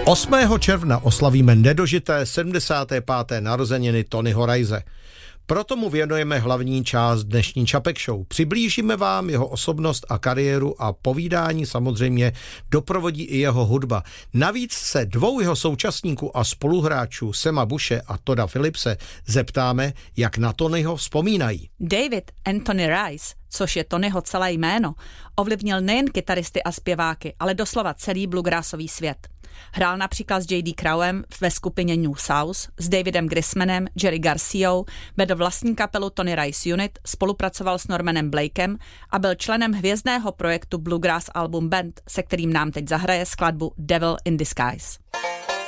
8. června oslavíme nedožité 75. narozeniny Tonyho Rice. Proto mu věnujeme hlavní část dnešní Čapek Show. Přiblížíme vám jeho osobnost a kariéru a povídání samozřejmě doprovodí i jeho hudba. Navíc se dvou jeho současníků a spoluhráčů Sama Bushe a Todda Phillipse zeptáme, jak na Tonyho vzpomínají. David Anthony Rice, což je Tonyho celé jméno, ovlivnil nejen kytaristy a zpěváky, ale doslova celý bluegrassový svět. Hrál například s J.D. Crowem ve skupině New South, s Davidem Grismanem, Jerry Garciou, vedl vlastní kapelu Tony Rice Unit, spolupracoval s Normanem Blakem a byl členem hvězdného projektu Bluegrass Album Band, se kterým nám teď zahraje skladbu Devil in Disguise.